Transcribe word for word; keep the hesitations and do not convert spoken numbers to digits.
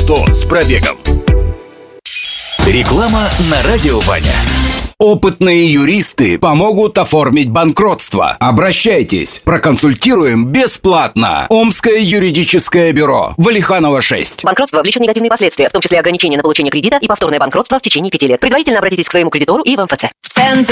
Авто с пробегом. Реклама на Радио Ваня. Опытные юристы помогут оформить банкротство. Обращайтесь, проконсультируем бесплатно. Омское юридическое бюро. Валиханова, шесть. Банкротство влечет негативные последствия, в том числе ограничение на получение кредита и повторное банкротство в течение пяти лет. Предварительно обратитесь к своему кредитору и в эм эф цэ. В центре